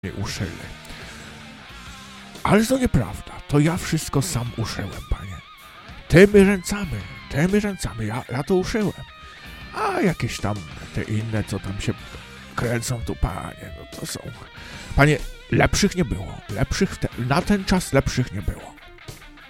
mnie uszyli. Ale to nieprawda, to ja wszystko sam uszyłem, panie. Tymi ręcami, ja to uszyłem. A jakieś tam te inne, co tam się kręcą, tu panie, no to są... Panie, lepszych nie było, na ten czas lepszych nie było.